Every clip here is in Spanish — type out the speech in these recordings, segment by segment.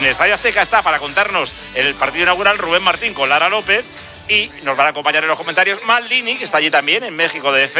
el Estadio Azteca está para contarnos el partido inaugural Rubén Martín con Lara López. Y nos van a acompañar en los comentarios Maldini, que está allí también, en México DF,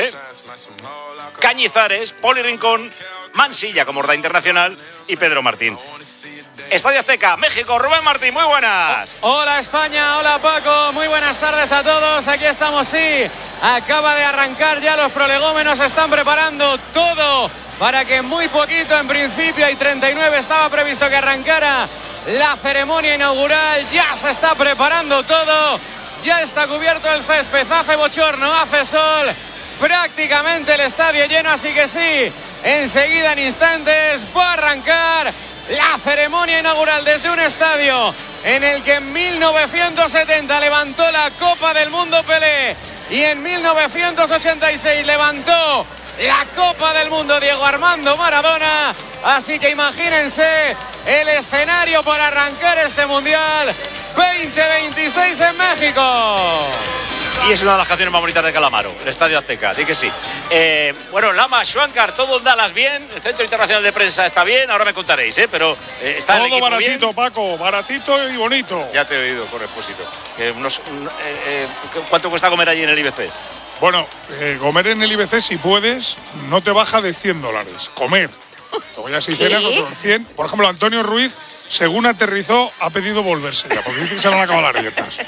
Cañizares, Poli Rincón, Mansilla como Horda Internacional y Pedro Martín. Estadio Azteca, México, Rubén Martín, muy buenas. Hola España, hola Paco, muy buenas tardes a todos. Aquí estamos, sí, acaba de arrancar ya los prolegómenos, están preparando todo para que muy poquito, en principio hay 39, estaba previsto que arrancara la ceremonia inaugural, ya se está preparando todo. Ya está cubierto el césped, hace bochorno, hace sol, prácticamente el estadio lleno, así que sí, enseguida en instantes va a arrancar la ceremonia inaugural desde un estadio en el que en 1970 levantó la Copa del Mundo Pelé y en 1986 levantó la Copa del Mundo Diego Armando Maradona, así que imagínense el escenario para arrancar este Mundial 2026 en México. Y es una de las canciones más bonitas de Calamaro, el Estadio Azteca, di que sí. Bueno, Lama, Schwankar, todo andas bien, el Centro Internacional de Prensa está bien, ahora me contaréis, pero está todo el equipo baratito, bien. Paco, baratito y bonito. Ya te he oído con Expósito. ¿Cuánto cuesta comer allí en el IBC? Bueno, comer en el IBC, si puedes, no te baja de $100. Comer. Luego ya si cenas otros 100. Por ejemplo, Antonio Ruiz, según aterrizó, ha pedido volverse ya, porque dice que se le han acabado las dietas.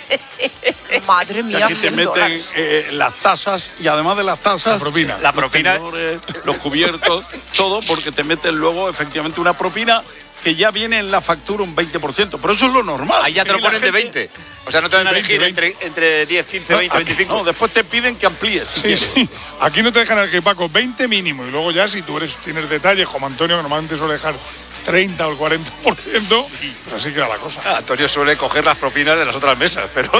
Madre mía, aquí te meten las tasas y además de las tasas, la propina, los cubiertos, todo, porque te meten luego efectivamente una propina que ya viene en la factura un 20%, pero eso es lo normal. Ahí ya te lo ponen de 20. O sea, no te van a elegir entre 10, 15, 20, 25. No, después te piden que amplíes. Sí. Aquí no te dejan elegir, Paco, 20 mínimo. Y luego ya si tú tienes detalles, como Antonio, que normalmente suele dejar 30 o el 40%, pero así queda la cosa. Antonio suele coger las propinas de las otras mesas, pero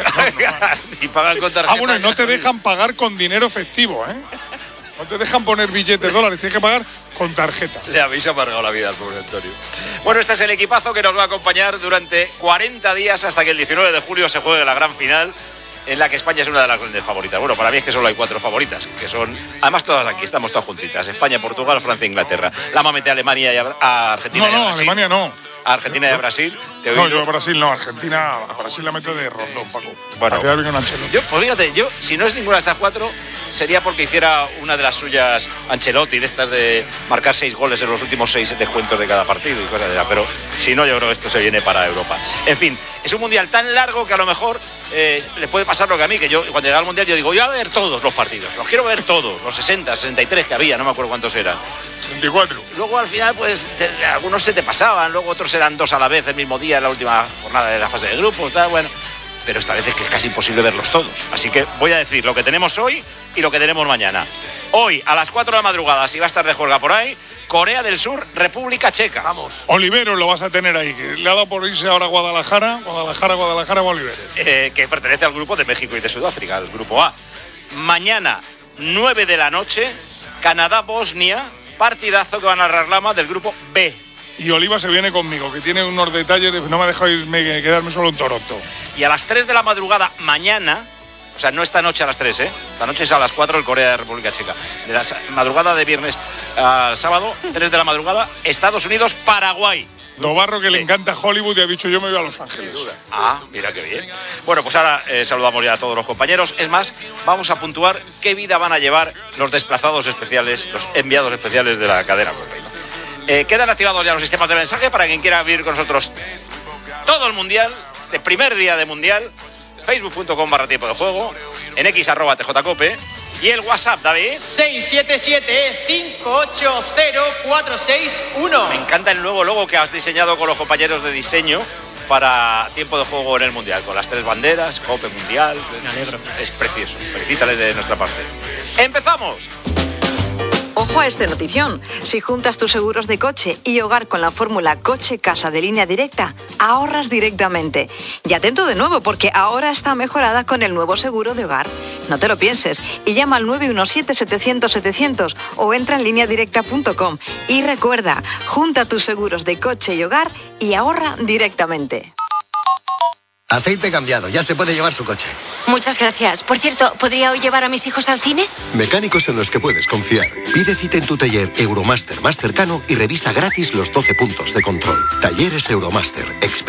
si pagan con tarjeta... Bueno, y no te dejan pagar con dinero efectivo, ¿eh? No te dejan poner billetes de dólares, tienes que pagar con tarjeta. Le habéis amargado la vida al pobre Antonio. Bueno, este es el equipazo que nos va a acompañar durante 40 días hasta que el 19 de julio se juegue la gran final, en la que España es una de las grandes favoritas. Bueno, para mí es que solo hay 4 favoritas, que son, además todas aquí, estamos todas juntitas: España, Portugal, Francia e Inglaterra. Lama mete a Alemania y a Argentina. No, Alemania no. A Argentina y a Brasil. No, yo a Brasil no, Argentina, a Brasil la meto de rondón, Paco. Bueno, a quedar bien con Ancelotti. Pues fíjate, yo si no es ninguna de estas 4, sería porque hiciera una de las suyas Ancelotti, de estas de marcar 6 goles en los últimos 6 descuentos de cada partido y cosas de esas. Pero si no, yo creo que esto se viene para Europa. En fin, es un mundial tan largo que a lo mejor les puede pasar lo que a mí, que yo cuando llegaba al mundial yo digo, yo voy a ver todos los partidos, los quiero ver todos, los 60, 63 que había, no me acuerdo cuántos eran. 64. Luego al final pues algunos se te pasaban, luego otros eran 2 a la vez el mismo día en la última jornada de la fase de grupos, tal, bueno. Pero esta vez es que es casi imposible verlos todos. Así que voy a decir lo que tenemos hoy y lo que tenemos mañana. Hoy, a las 4 de la madrugada, si va a estar de juerga por ahí, Corea del Sur, República Checa. Vamos. Oliveros lo vas a tener ahí, que le ha dado por irse ahora a Guadalajara, Oliveros. Que pertenece al grupo de México y de Sudáfrica, el grupo A. Mañana, 9 de la noche, Canadá-Bosnia, partidazo que van a narrar Lama del grupo B. Y Oliva se viene conmigo, que tiene unos detalles, no me ha dejado quedarme solo en Toronto. Y a las 3 de la madrugada mañana, o sea, no esta noche a las 3, esta noche es a las 4 el Corea de República Checa. De la madrugada de viernes al sábado, 3 de la madrugada, Estados Unidos, Paraguay. Novarro, que le encanta Hollywood, y ha dicho yo me voy a Los Ángeles. Ah, mira qué bien. Bueno, pues ahora saludamos ya a todos los compañeros. Es más, vamos a puntuar qué vida van a llevar los desplazados especiales, los enviados especiales de la cadena. Quedan activados ya los sistemas de mensaje para quien quiera vivir con nosotros todo el Mundial, este primer día de Mundial. Facebook.com/tiempo de juego, en x@tjcope y el WhatsApp, David. 677-580-461. Me encanta el nuevo logo que has diseñado con los compañeros de diseño para tiempo de juego en el Mundial, con las 3 banderas, Cope Mundial. Me alegro. Es precioso. Felicítales de nuestra parte. ¡Empezamos! Ojo a este notición. Si juntas tus seguros de coche y hogar con la fórmula coche-casa de Línea Directa, ahorras directamente. Y atento de nuevo, porque ahora está mejorada con el nuevo seguro de hogar. No te lo pienses y llama al 917-700-700 o entra en lineadirecta.com. Y recuerda, junta tus seguros de coche y hogar y ahorra directamente. Aceite cambiado, ya se puede llevar su coche. Muchas gracias. Por cierto, ¿podría hoy llevar a mis hijos al cine? Mecánicos en los que puedes confiar. Pide cita en tu taller Euromaster más cercano y revisa gratis los 12 puntos de control. Talleres Euromaster.